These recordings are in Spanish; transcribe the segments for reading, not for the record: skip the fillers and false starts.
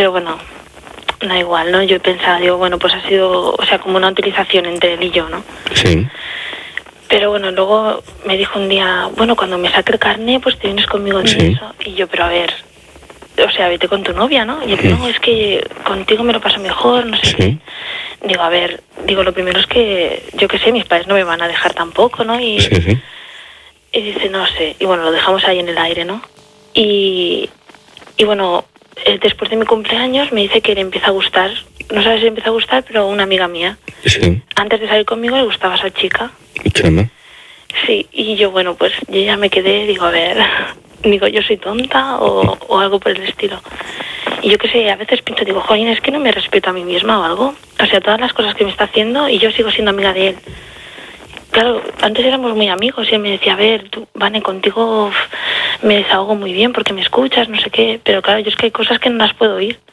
Pero bueno, da igual, ¿no? Yo pensaba, digo, bueno, pues ha sido, o sea, como una utilización entre él y yo, ¿no? Sí. Pero bueno, luego me dijo un día, bueno, cuando me saque el carné, pues te vienes conmigo de eso. Y yo, pero a ver, o sea, vete con tu novia, ¿no? Y él, no, es que contigo me lo paso mejor, no sé qué. Digo, a ver, digo, lo primero es que, yo qué sé, mis padres no me van a dejar tampoco, ¿no? Y dice, no sé. Y bueno, lo dejamos ahí en el aire, ¿no? Y bueno, después de mi cumpleaños me dice que le empieza a gustar, no sabes si le empieza a gustar, pero una amiga mía. Sí. Antes de salir conmigo le gustaba esa chica. Chama. Sí, y yo, bueno, pues yo ya me quedé, digo, a ver, digo, yo soy tonta o algo por el estilo. Y yo qué sé, a veces pienso, digo, jolín, es que no me respeto a mí misma o algo. O sea, todas las cosas que me está haciendo y yo sigo siendo amiga de él. Claro, antes éramos muy amigos y él me decía, a ver, tú, Vane, contigo me desahogo muy bien porque me escuchas, no sé qué. Pero claro, yo es que hay cosas que no las puedo oír.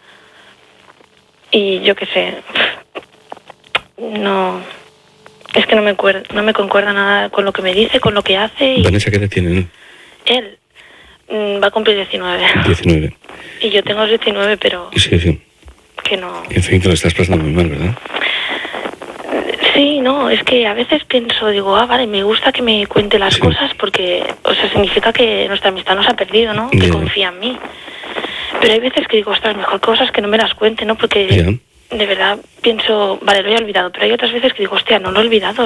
Y yo qué sé, no... Es que no me concuerda nada con lo que me dice, con lo que hace. Y Vanessa, ¿qué edad tiene él va a cumplir 19. 19. Y yo tengo 19, pero... Sí. Que no... En fin, que lo estás pasando muy mal, ¿verdad? Sí, no, es que a veces pienso, digo, vale, me gusta que me cuente las cosas porque, o sea, significa que nuestra amistad no se ha perdido, ¿no? Que confía en mí. Pero hay veces que digo, ostras, mejor cosas que no me las cuente, ¿no? Porque de verdad pienso, vale, lo he olvidado, pero hay otras veces que digo, hostia, no lo he olvidado,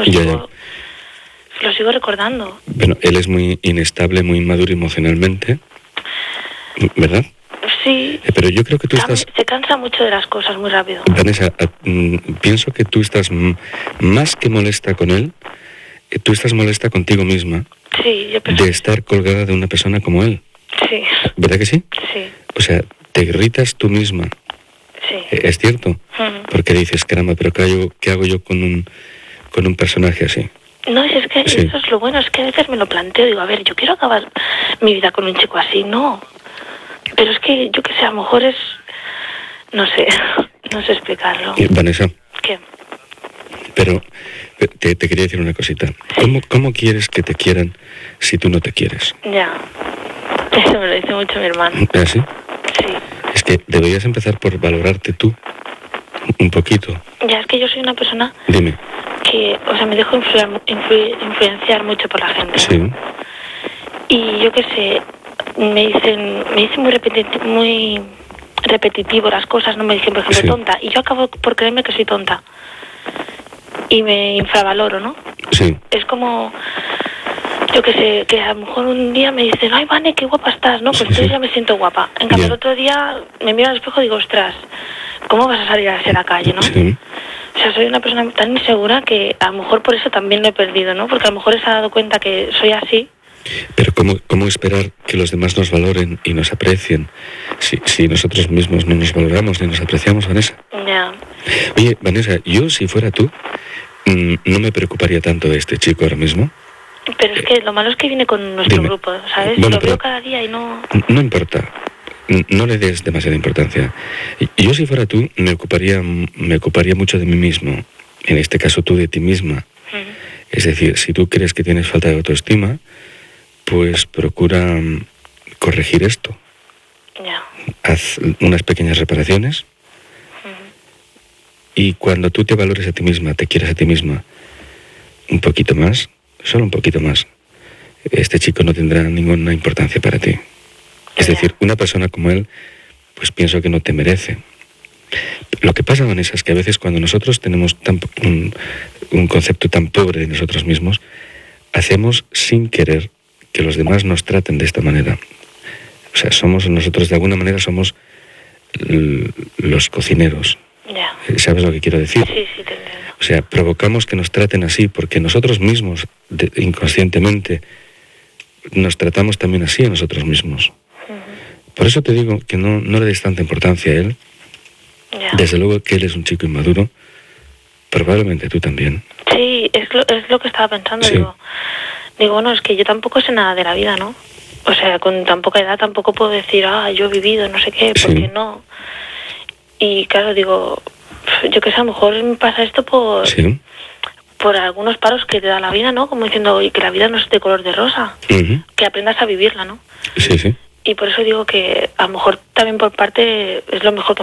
lo sigo recordando. Bueno, él es muy inestable, muy inmaduro emocionalmente, ¿verdad? Sí. Pero yo creo que tú estás... Se cansa mucho de las cosas muy rápido. Vanessa, pienso que tú estás más que molesta con él, tú estás molesta contigo misma. Sí, yo pienso. De estar colgada de una persona como él. Sí. ¿Verdad que sí? Sí. O sea, te irritas tú misma. Sí. ¿Es cierto? Porque dices, caramba, pero ¿qué hago yo con un personaje así? No, es que eso es lo bueno, es que a veces me lo planteo, digo, a ver, yo quiero acabar mi vida con un chico así, no. Pero es que, yo que sé, a lo mejor es... No sé explicarlo. Vanessa. ¿Qué? Pero te quería decir una cosita. ¿Cómo quieres que te quieran si tú no te quieres? Ya. Eso me lo dice mucho mi hermano. ¿Ah, sí? Sí. Es que deberías empezar por valorarte tú un poquito. Ya, es que yo soy una persona... Dime. Que, o sea, me dejo influenciar mucho por la gente. Sí. Y yo qué sé, me dicen muy repetitivo las cosas, no me dicen, por ejemplo, tonta. Y yo acabo por creerme que soy tonta. Y me infravaloro, ¿no? Sí. Es como... Yo que sé, que a lo mejor un día me dicen, ay, Vane, qué guapa estás, ¿no? Pues entonces ya me siento guapa. En cambio, el otro día me miro al espejo y digo, ostras, ¿cómo vas a salir a la calle, no? Sí. O sea, soy una persona tan insegura que a lo mejor por eso también lo he perdido, ¿no? Porque a lo mejor se ha dado cuenta que soy así. Pero ¿cómo esperar que los demás nos valoren y nos aprecien si nosotros mismos no nos valoramos ni nos apreciamos, Vanessa? Ya. Oye, Vanessa, yo si fuera tú, no me preocuparía tanto de este chico ahora mismo. Pero es que lo malo es que viene con nuestro grupo, ¿sabes? Bueno, lo veo cada día y no... No importa, no le des demasiada importancia. Yo si fuera tú, me ocuparía mucho de mí mismo. En este caso tú de ti misma. Es decir, si tú crees que tienes falta de autoestima, pues procura corregir esto. Ya. Haz unas pequeñas reparaciones. Y cuando tú te valores a ti misma, te quieres a ti misma un poquito más, solo un poquito más, este chico no tendrá ninguna importancia para ti. Es decir, una persona como él, pues pienso que no te merece. Lo que pasa, Vanessa, es que a veces cuando nosotros tenemos un concepto tan pobre de nosotros mismos, hacemos sin querer que los demás nos traten de esta manera. O sea, nosotros de alguna manera somos los cocineros. Ya. ¿Sabes lo que quiero decir? Sí, te entiendo. O sea, provocamos que nos traten así porque nosotros mismos, inconscientemente, nos tratamos también así a nosotros mismos. Por eso te digo que no le des tanta importancia a él. Ya. Desde luego que él es un chico inmaduro, probablemente tú también. Sí, es lo que estaba pensando, sí. Digo, bueno, es que yo tampoco sé nada de la vida, ¿no? O sea, con tan poca edad tampoco puedo decir, yo he vivido, no sé qué, porque no. Y claro, digo, yo que sé, a lo mejor me pasa esto por algunos paros que te da la vida, ¿no? Como diciendo, que la vida no es de color de rosa, que aprendas a vivirla, ¿no? Sí. Y por eso digo que a lo mejor también por parte es lo mejor que